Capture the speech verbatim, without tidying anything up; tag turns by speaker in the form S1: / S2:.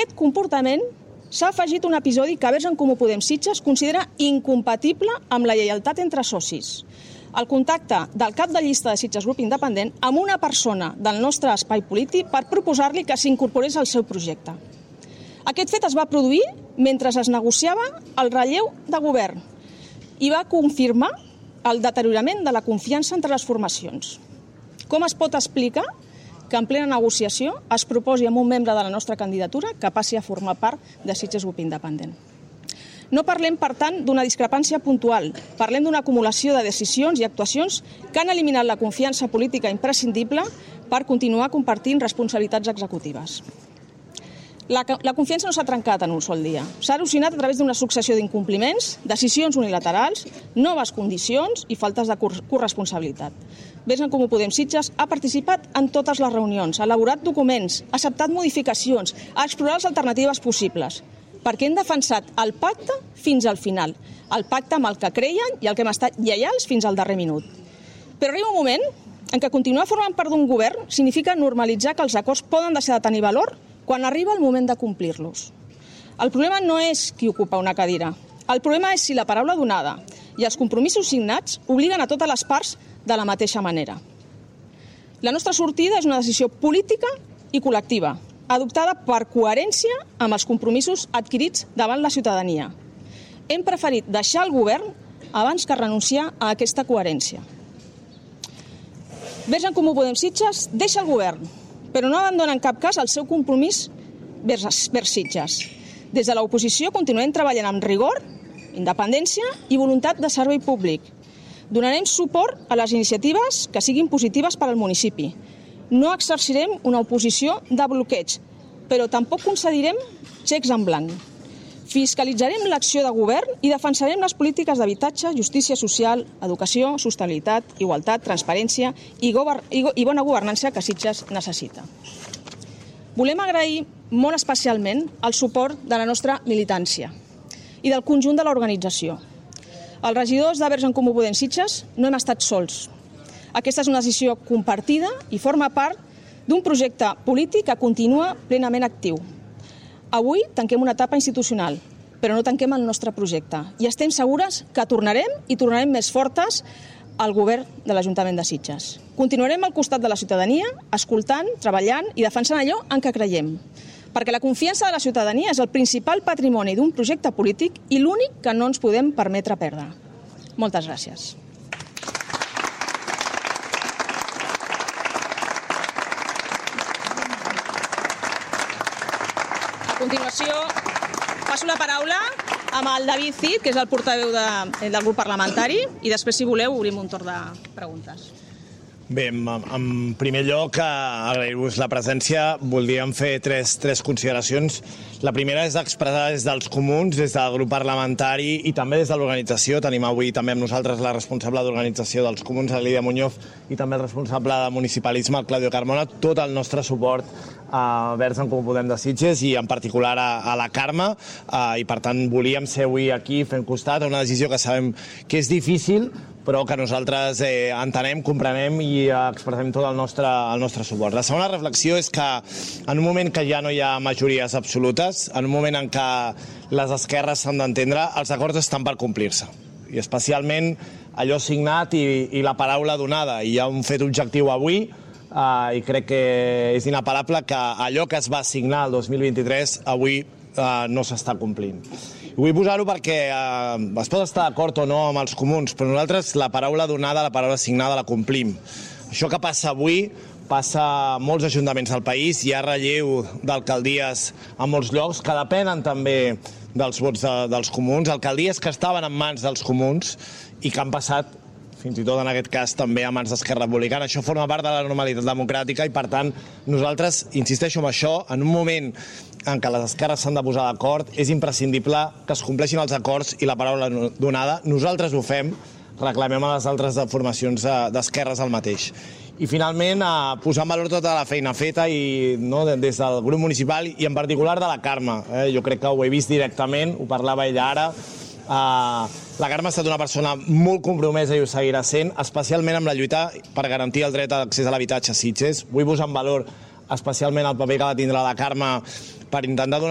S1: aquest comportament s'ha afegit un episodi que Verds en Comú Podem Sitges considera incompatible amb la lleialtat entre socis. El contacte del cap de llista de Sitges Grup Independent amb una persona del nostre espai polític per proposar-li que s'incorporés al seu projecte. Aquest fet es va produir mentre es negociava el relleu de govern i va confirmar el deteriorament de la confiança entre les formacions. Com es pot explicar que en plena negociació es proposi amb un membre de la nostra candidatura que passi a formar part de Sitges Grup Independent? No parlem, per tant, d'una discrepància puntual. Parlem d'una acumulació de decisions i actuacions que han eliminat la confiança política imprescindible per continuar compartint responsabilitats executives. La, la confiança no s'ha trencat en un sol dia. S'ha erosionat a través d'una successió d'incompliments, decisions unilaterals, noves condicions i faltes de corresponsabilitat. Verds en Comú Podem Sitges ha participat en totes les reunions, ha elaborat documents, ha acceptat modificacions, ha explorat les alternatives possibles, perquè hem defensat el pacte fins al final, el pacte amb el que creien i el que hem estat lleials fins al darrer minut. Però arriba un moment en què continuar formant part d'un govern significa normalitzar que els acords poden deixar de tenir valor quan arriba el moment de complir-los. El problema no és qui ocupa una cadira. El problema és si la paraula donada i els compromisos signats obliguen a totes les parts de la mateixa manera. La nostra sortida és una decisió política i col·lectiva, adoptada per coherència amb els compromisos adquirits davant la ciutadania. Hem preferit deixar el govern abans que renunciar a aquesta coherència. Verds en Comú Podem Sitges deixa el govern, però no abandona en cap cas el seu compromís vers, vers Sitges. Des de l'oposició continuem treballant amb rigor, independència i voluntat de servei públic. Donarem suport a les iniciatives que siguin positives per al municipi. No exercirem una oposició de bloqueig, però tampoc concedirem xecs en blanc. Fiscalitzarem l'acció de govern i defensarem les polítiques d'habitatge, justícia social, educació, sostenibilitat, igualtat, transparència i, govern, i, i bona governança que Sitges necessita. Volem agrair molt especialment el suport de la nostra militància i del conjunt de l'organització. Els regidors de Verds en Comú Podem Sitges no hem estat sols. Aquesta és una decisió compartida i forma part d'un projecte polític que continua plenament actiu. Avui tanquem una etapa institucional, però no tanquem el nostre projecte i estem segures que tornarem i tornarem més fortes al govern de l'Ajuntament de Sitges. Continuarem al costat de la ciutadania, escoltant, treballant i defensant allò en què creiem, perquè la confiança de la ciutadania és el principal patrimoni d'un projecte polític i l'únic que no ens podem permetre perdre. Moltes gràcies. A continuació, passo la paraula amb el David Cid, que és el portaveu de, del grup parlamentari, i després, si voleu, obrim un torn de preguntes.
S2: Bé, en, en primer lloc, agrair-vos la presència. Voldríem fer tres, tres consideracions. La primera és expressar des dels comuns, des del grup parlamentari i també des de l'organització. Tenim avui també amb nosaltres la responsable d'organització dels comuns, la Lídia Muñoz, i també el responsable de municipalisme, el Claudio Carmona, tot el nostre suport a Verds en Comú Podem de Sitges i en particular a, a la Carme, uh, i per tant volíem ser avui aquí fent costat a una decisió que sabem que és difícil, però que nosaltres eh, entenem, comprenem i eh, expressem tot el nostre, el nostre suport. La segona reflexió és que en un moment que ja no hi ha majories absolutes, en un moment en què les esquerres s'han d'entendre, els acords estan per complir-se. I especialment allò signat i, i la paraula donada. I hi ha un fet objectiu avui, Uh, i crec que és inapel·lable que allò que es va signar el dos mil vint-i-tres avui uh, no s'està complint. I vull posar-ho perquè uh, es pot estar d'acord o no amb els comuns, però nosaltres la paraula donada, la paraula signada la complim. Això que passa avui passa a molts ajuntaments del país, hi ha relleu d'alcaldies a molts llocs que depenen també dels vots de, dels comuns, alcaldies que estaven en mans dels comuns i que han passat fins i tot en aquest cas també a mans d'Esquerra Republicana. Això forma part de la normalitat democràtica i, per tant, nosaltres, insisteixo en això, en un moment en què les esquerres s'han de posar d'acord, és imprescindible que es compleixin els acords i la paraula donada. Nosaltres ho fem, reclamem a les altres formacions d'esquerres el mateix. I, finalment, a posar en valor tota la feina feta i, no, des del grup municipal i, en particular, de la Carme. Eh? Jo crec que ho he vist directament, ho parlava ella ara. Uh, la Carme ha estat una persona molt compromesa i ho seguirà sent, especialment amb la lluita per garantir el dret a l'accés a l'habitatge a Sitges. Vull posar en valor especialment el paper que va tindre la Carme per intentar donar